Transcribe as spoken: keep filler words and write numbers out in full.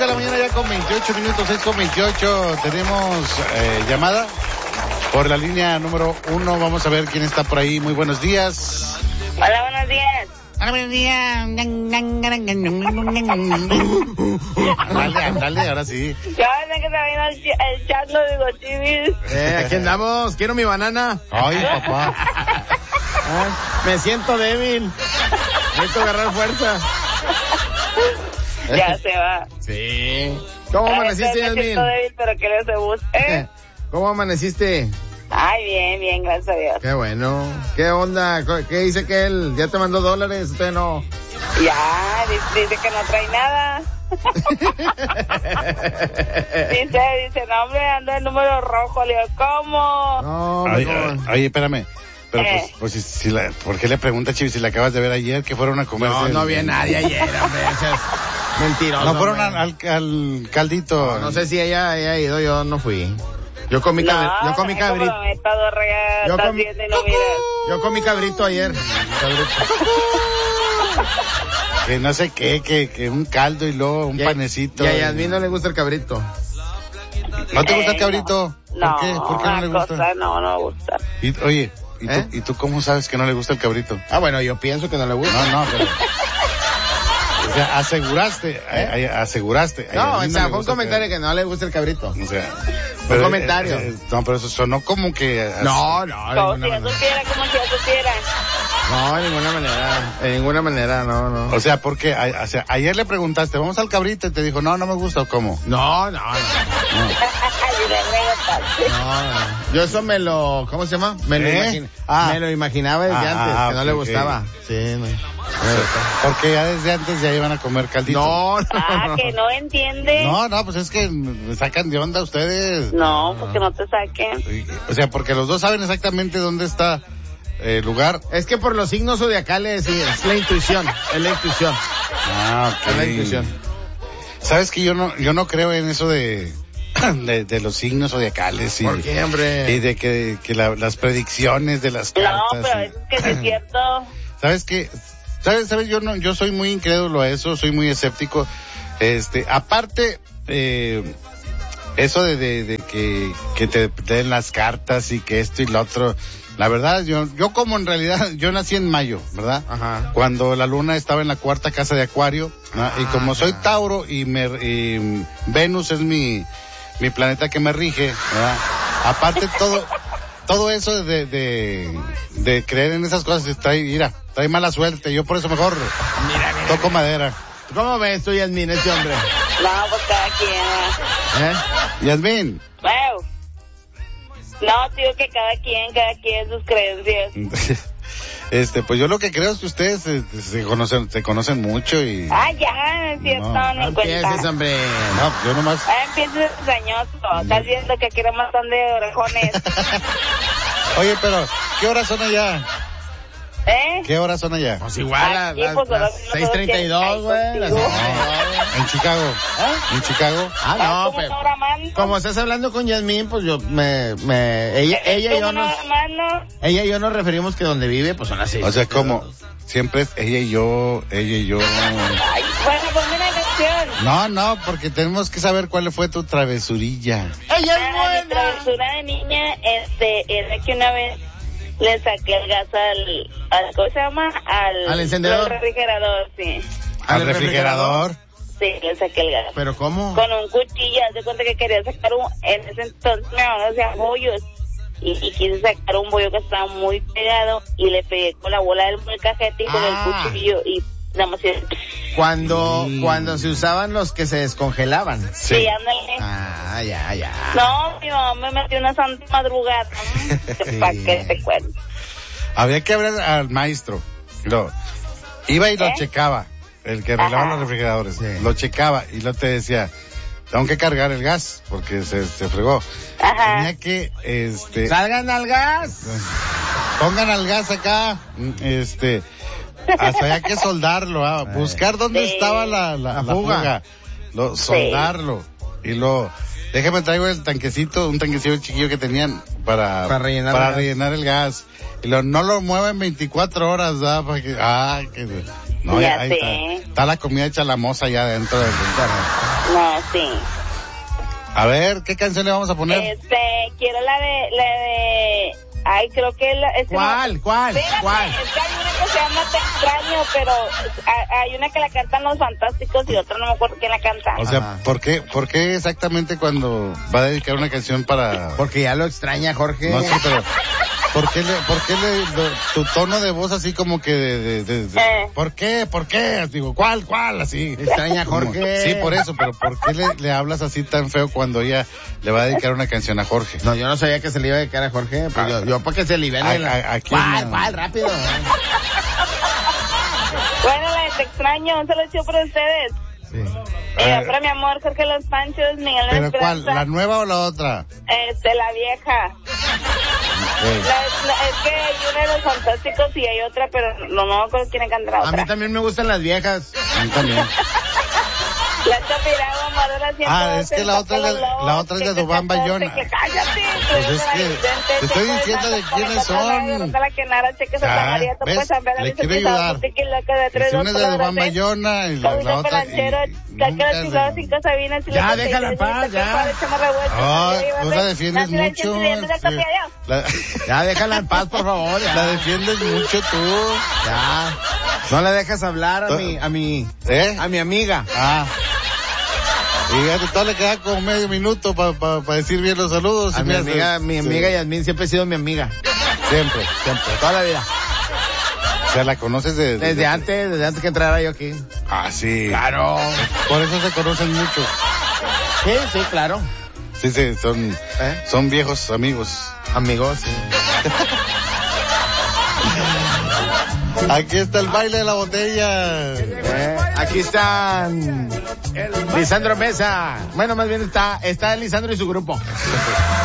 de la mañana ya con veintiocho minutos, seis con veintiocho. Tenemos eh, llamada por la línea número uno. Vamos a ver quién está por ahí. Muy buenos días. Hola, buenos días. Hola, buenos días. Ándale, ándale, ahora sí. Ya ven que se vino el, ch- el chat, lo digo, chivis. Eh, aquí andamos. Quiero mi banana. Ay, papá. Ah, me siento débil. Necesito agarrar fuerza. Ya se va. Sí. ¿Cómo Ay, amaneciste, Me Yasmin? siento débil, pero que no se busque. ¿Cómo amaneciste? Ay, bien, bien, gracias a Dios. Qué bueno. ¿Qué onda? ¿Qué dice que él? ¿Ya te mandó dólares? Usted no. Ya, dice, dice que no trae nada. dice, dice, no, hombre, anda el número rojo. Le digo, ¿cómo? No, Ay, mejor. ay, ay, espérame. Pero Eh. pues, pues si, si la, ¿por qué le pregunta, Chivi, si la acabas de ver ayer que fueron a comer? No, no había nadie ayer, hombre. Ese es mentiroso. No fueron hombre. al, al, al caldito. No, no sé si ella haya ido, yo no fui. Yo comí, No, cabri- yo comí no, cabrito. como me he estado regando, Yo estás comí- viendo y no miras. Yo comí cabrito ayer. Cabrito. Que no sé qué, que, que un caldo y luego un Y a- panecito. Y a Yasmin no le gusta el cabrito. ¿No te gusta Eh, el cabrito? No, ¿Por qué? ¿Por qué no le una gusta? cosa, no, no me gusta. Y, oye, ¿y, ¿Eh? tú, ¿y tú cómo sabes que no le gusta el cabrito? Ah, bueno, yo pienso que no le gusta. No, no, pero... O sea, aseguraste, ¿Eh? a- a- aseguraste. A No, o Yasmin sea, le fue un gusta el comentario que no le gusta el cabrito. O sea... Un comentario. eh, eh, no, pero eso sonó como que... No, no, de Como si ninguna yo manera. supiera, como si yo supiera. No, de ninguna manera. De ninguna manera, no, no. O sea, porque a- o sea, ayer le preguntaste, vamos al cabrito, y te dijo, no, no me gusta, ¿o cómo? No, no, no. Y le regalaste. No, no. Yo eso me lo, ¿cómo se llama? Me lo, ¿Eh? imagin- Ah. me lo imaginaba desde Ah, antes, ah, que no le ok, gustaba. Sí, no. No le gustaba. Porque ya desde antes ya iban a comer caldito. No, no, Ah, no. que no entiende. No, no, pues es que me sacan de onda ustedes. No, porque no te saquen. O sea, porque los dos saben exactamente dónde está el lugar. Es que por los signos zodiacales, sí, es la intuición, es la intuición, Ah, ok. es la intuición. Sabes que yo no, yo no creo en eso de, de, de los signos zodiacales y, ¿Por qué, hombre? y de que, que la- las predicciones de las No, cartas. pero y- es que sí es cierto. ¿Sabes qué? ¿Sabes? ¿Sabes? Yo no, yo soy muy incrédulo a eso, soy muy escéptico. Este, aparte, eh, eso de, de, de que, que te den las cartas y que esto y lo otro. La verdad, yo, yo como en realidad, yo nací en mayo, ¿verdad? Ajá. Cuando la luna estaba en la cuarta casa de Acuario, ¿no? Y como soy Tauro y me, y Venus es mi, mi planeta que me rige, ¿verdad? Aparte todo, todo eso de, de, de creer en esas cosas trae, mira, trae mala suerte. Yo por eso mejor Mira, mira. toco madera. ¿Cómo ves tú, Yasmin, este hombre? No, pues cada quien. ¿Eh? Yasmin. Wow. No, digo que cada quien, cada quien sus creencias. Este, pues yo lo que creo es que ustedes se, se conocen, se conocen mucho y... Ah, ya, es cierto, No. no, No en cuenta. empieces, hombre. No, yo nomás... Ah, empiezas dañoso. Estás viendo que aquí era más son de orejones. Oye, pero, ¿qué horas son allá? ¿Eh? ¿Qué horas son allá? Pues igual, a Aquí, las, pues, las nosotros seis treinta y dos, que- güey. ahí las contigo. seis treinta y dos. En Chicago. ¿Eh? ¿En Chicago? Ah, ¿Estás no, como pero... una hora más, no? Como estás hablando con Yasmin, pues yo me, me, ella, ella y ¿Como yo una nos, hora más, no? ella y yo nos referimos que donde vive, pues son las seis. O sea, como siempre es ella y yo, ella y yo. Ay, bueno, pues una canción. No, no, porque tenemos que saber cuál fue tu travesurilla. ¡Ella es Ah, mi buena! travesura de niña, este, era que una vez le saqué el gas al, al ¿cómo se llama? Al, ¿Al encendedor? al refrigerador, sí. Al refrigerador. Sí, le saqué el gas. ¿Pero cómo? Con un cuchillo, haz de cuenta que quería sacar un, en ese entonces me hacían bollos. Y, y quise sacar un bollo que estaba muy pegado y le pegué con la bola del molcajete y con Ah. el cuchillo y nada más. Sí, Cuando, Sí. cuando se usaban los que se descongelaban. sí, ándale. Ah, ya, ya. No, mi mamá me metió una santa madrugada. Sí. ¿Para qué te cuento? Había que hablar al maestro. Lo, iba y lo ¿Eh? checaba. El que arreglaba Ajá. los refrigeradores. Sí. Lo checaba y lo te decía, tengo que cargar el gas porque se, se fregó. Ajá. Tenía que, este, ¡Salgan al gas! pongan al gas acá, este, hasta había que soldarlo, ah, buscar dónde Sí. estaba la, la, La la fuga. fuga, lo, soldarlo, y lo, déjame traigo el tanquecito, un tanquecito chiquillo que tenían para, Para rellenar para el gas. rellenar el gas, y lo, no lo mueven veinticuatro horas, ¿verdad? Para que, ah, que, No, ya ahí sé. Está, está la comida hecha la moza ya dentro del restaurante. No, sí. A ver, ¿qué canción le vamos a poner? Este, quiero la de, la de, ay, creo que la, este ¿Cuál? no, ¿Cuál? espérate, ¿Cuál? es que hay una que se llama Te extraño, pero hay, hay una que la cantan Los Fantásticos y otra no me acuerdo quién la canta. O sea, Ajá. ¿por qué, ¿por qué exactamente cuando va a dedicar una canción para...? Porque ya lo extraña, Jorge. No sé, pero... ¿Por qué le, por qué le, lo, tu tono de voz así como que de, de, de, de Eh. ¿por qué? ¿Por qué? Digo, ¿cuál? ¿Cuál? Así. Extraña, Jorge. Sí, por eso, pero ¿por qué le, le hablas así tan feo cuando ella le va a dedicar una canción a Jorge? No, yo no sabía que se le iba a dedicar a Jorge. Pues Ah. yo, yo para que se libere. A- la... a- aquí ¿Cuál? no. ¿Cuál? Rápido. Bueno, la de Te extraño, un saludo chido para ustedes. Sí. Y Ah. para mi amor, Jorge Los Panchos, Miguel ¿Pero Esperanza. cuál? ¿La nueva o la otra? Este, la vieja. Eh, La, la, es que hay una de Los Fantásticos y hay otra, pero no, no me acuerdo quién canta la A otra. mí también me gustan las viejas. a mí también. La Chapiragua, Amadora, ciento Ah, es que doce, la otra es de- Los Lobos, la otra es de que Dubán catorce, Bayona. que cállate. Pues es que te estoy diciendo de quiénes son. La que nara, cheque Ah, Santa María, ¿ves? Topo San Bela, Le Luis quiero Pizarro, ayudar. Tiki, Loca de tres, Si una es de dos, Dubán tres, Bayona y la, Cabuzo la otra... Pelanchero, y- Caca nunca de es de- Chiflado, Cinco Sabinas, Ya, Cinco déjala en paz, Seis, ya. Cinco Padres, Chama Revuelta, Ay, Cinco vos la Llevarte, defiendes Nacional, mucho. Cien Estudiantes del este, Capellán. la, Ya, déjala en paz, por favor. Ya. la defiendes mucho tú. Ya. No le dejas hablar a mi, a mi, ¿Eh? a mi amiga. Ah. Y fíjate, todo le queda como medio minuto para pa, pa decir bien los saludos. A y mi me amiga, hace- mi sí, amiga Yasmín siempre ha sido mi amiga. Siempre. Siempre, toda la vida. O sea, la conoces de... de- Desde de- antes, desde antes que entrara yo aquí. Ah, sí. Claro. Por eso se conocen mucho. Sí, sí, claro. Sí, sí, son, ¿Eh? son viejos amigos. Amigos, sí. Aquí está el baile de la botella. Eh, aquí están Lisandro Mesa. Bueno, más bien está, está Lisandro y su grupo.